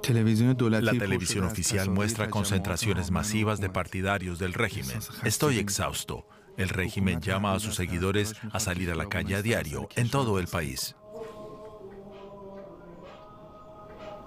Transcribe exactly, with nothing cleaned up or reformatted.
La televisión oficial muestra concentraciones masivas de partidarios del régimen. Estoy exhausto. El régimen llama a sus seguidores a salir a la calle a diario en todo el país.